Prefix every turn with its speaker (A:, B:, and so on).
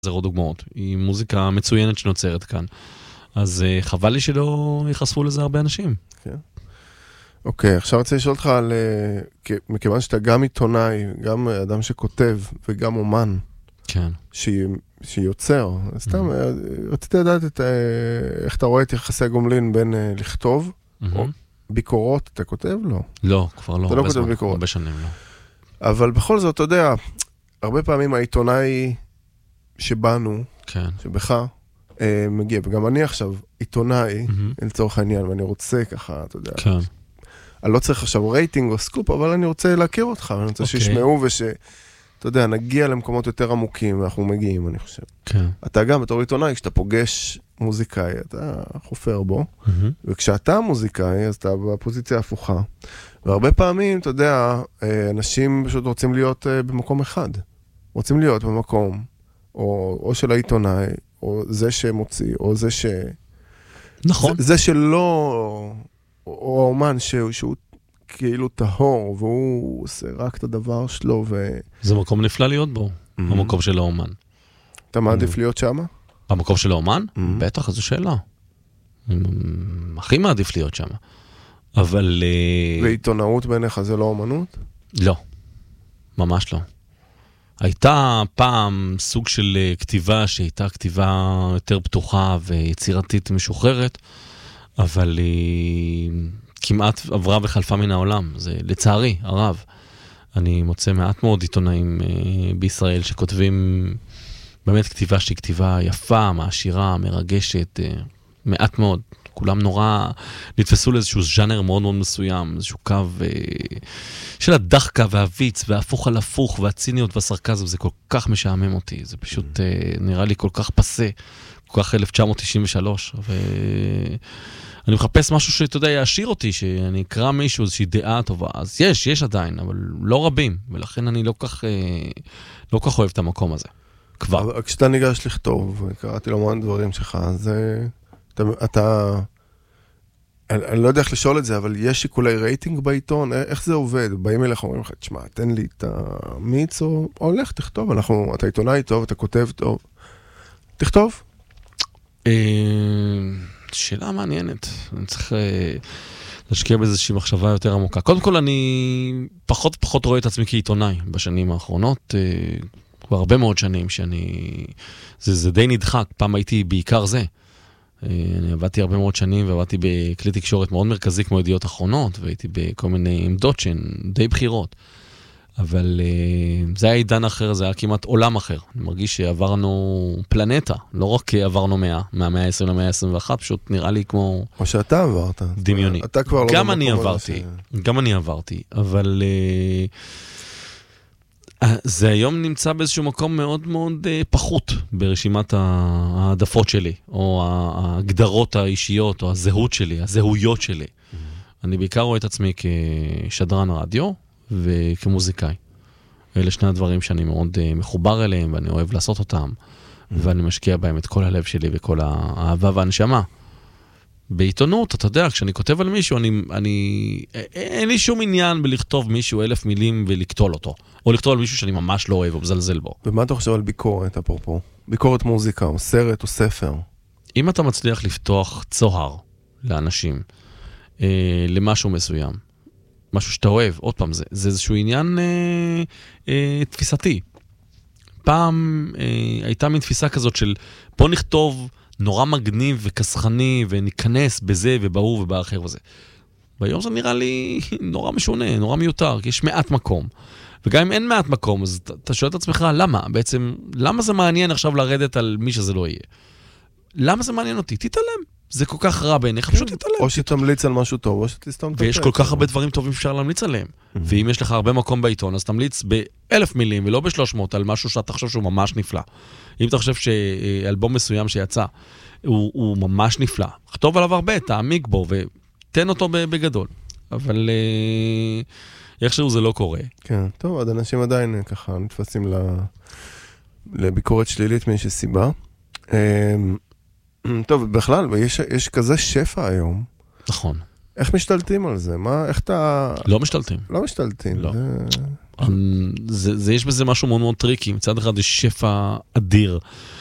A: זה עוד דוגמאות. היא מוזיקה מצוינת שנוצרת כאן. אז חבל לי שלא יחשפו לזה הרבה אנשים.
B: כן. אוקיי, עכשיו רוצה לשאול אותך על, מכיוון שאתה גם עיתונאי, גם אדם שכותב וגם אומן,
A: כן.
B: שיוצר, סתם, רציתי לדעת איך אתה רואה את יחסי הגומלין בין לכתוב, או ביקורות, אתה כותב? לא.
A: לא, כבר לא.
B: אתה לא כותב ביקורות.
A: הרבה שנים, לא.
B: אבל בכל זאת, אתה יודע, הרבה פעמים העיתונאי שבנו, שבך, מגיע, וגם אני עכשיו עיתונאי, לצורך העניין, ואני רוצה ככה, אתה יודע, אני לא צריך עכשיו רייטינג או סקופ, אבל אני רוצה להכיר אותך, אני רוצה שישמעו אתה יודע, נגיע למקומות יותר עמוקים, ואנחנו מגיעים, אני חושב. כן. אתה גם, בתור עיתונאי, כשאתה פוגש מוזיקאי, אתה חופר בו, וכשאתה מוזיקאי, אז אתה בפוזיציה הפוכה. והרבה פעמים, אתה יודע, אנשים פשוט רוצים להיות במקום אחד. רוצים להיות במקום, או של העיתונאי, או זה שמוציא, או זה ש...
A: נכון.
B: זה שלא... או האומן שהוא כאילו טהור, והוא עושה רק את הדבר שלו,
A: זה מקום נפלא להיות בו, המקום של האומן.
B: אתה מעדיף להיות שמה?
A: במקום של האומן? בטח, זו שאלה. הכי מעדיף להיות שמה. אבל...
B: ועיתונאות בעיניך זה לא אומנות?
A: לא, ממש לא. הייתה פעם סוג של כתיבה שהייתה כתיבה יותר פתוחה ויצירתית משוחררת, אבל היא כמעט עברה וחלפה מן העולם. זה לצערי הרב. אני מוצא מעט מאוד עיתונאים בישראל שכותבים באמת כתיבה שהיא כתיבה יפה, מעשירה, מרגשת, מעט מאוד. כולם נורא נתפסו לאיזשהו ז'אנר מאוד מאוד מסוים, איזשהו קו של הדחקה והוויץ וההפוך על הפוך והציניות והסרקזם, זה כל כך משעמם אותי, זה פשוט נראה לי כל כך פסה, כל כך 1993, ואני מחפש משהו שאתה יודע יעשיר אותי, שאני אקרא מישהו, איזושהי דעה טובה, אז יש עדיין, אבל לא רבים, ולכן אני לא כך אוהב את המקום הזה, כבר.
B: כשאתה ניגש לכתוב, קראתי לו המון דברים שלך, אז... אני לא יודע איך לשאול את זה, אבל יש שיקולי רייטינג בעיתון? איך זה עובד? באים אליך, אומרים לך, תשמע, תן לי את המיץ, או הולך, תכתוב. אתה עיתונאי טוב, אתה כותב טוב. תכתוב.
A: שאלה מעניינת. אני צריך להשקיע באיזושהי מחשבה יותר עמוקה. קודם כל, אני פחות רואה את עצמי כעיתונאי בשנים האחרונות. כבר הרבה מאוד שנים זה די נדחק. פעם הייתי בעיקר זה. אני עבדתי הרבה מאוד שנים, ועבדתי בכלי תקשורת מאוד מרכזי כמו ידיעות אחרונות, והייתי בכל מיני עמדות שהן די בחירות. אבל זה היה עידן אחר, זה היה כמעט עולם אחר. אני מרגיש שעברנו פלנטה, לא רק עברנו מהמאה ה-20 למאה ה-21, פשוט נראה לי כמו...
B: או שאתה עברת.
A: דמיוני.
B: אתה כבר לא...
A: גם אני עברתי, אבל... זה היום נמצא באיזשהו מקום מאוד מאוד פחות ברשימת העדפות שלי, או ההגדרות האישיות, או הזהות שלי, הזהויות שלי. אני בעיקר רואה את עצמי כשדרן רדיו וכמוזיקאי. אלה שני הדברים שאני מאוד מחובר אליהם, ואני אוהב לעשות אותם, ואני משקיע בהם את כל הלב שלי וכל האהבה והנשמה. בעיתונות, אתה יודע, כשאני כותב על מישהו, אין לי שום עניין בלכתוב מישהו 1,000 מילים ולקטול אותו. או לכתוב על מישהו שאני ממש לא אוהב או מזלזל בו.
B: ומה אתה חושב על ביקורת, אפרופו? ביקורת מוזיקה, או סרט, או ספר?
A: אם אתה מצליח לפתוח צוהר לאנשים, למשהו מסוים, משהו שאתה אוהב, עוד פעם, זה איזשהו עניין תפיסתי. פעם הייתה מין תפיסה כזאת של, בוא נכתוב נורא מגניב וכסחני, וניכנס בזה ובהוא ובאחר וזה. והיום זה נראה לי נורא משונה, נורא מיותר, כי יש מעט מקום. וגם אם אין מעט מקום, אז אתה שואל את עצמך, למה? בעצם, למה זה מעניין עכשיו לרדת על מי שזה לא יהיה? למה זה מעניין אותי? תתעלם. זה כל כך רע בעיניך, פשוט תתעלם.
B: או שתמליץ על משהו טוב, או שתסתום את זה.
A: ויש כל כך הרבה דברים טובים שאפשר להמליץ עליהם. ואם יש לך הרבה מקום בעיתון, אז תמליץ ב1,000 מילים ולא ב300 על משהו שאתה חושב שהוא ממש נפלא. אם אתה חושב שאלבום מסוים שיצא, הוא ממש נפלא. כתוב עליו הרבה, תעמיק בו ותן אותו בגדול. אבל איכשהו זה לא קורה.
B: כן, טוב, עד אנשים עדיין ככה נתפסים לביקורת שלילית מאיזושהי סיבה. טוב, בכלל, יש כזה שפע היום.
A: נכון.
B: איך משתלטים על זה? איך אתה...
A: לא משתלטים.
B: לא משתלטים.
A: לא. יש בזה משהו מאוד מאוד טריקי, מצד אחד יש שפע אדיר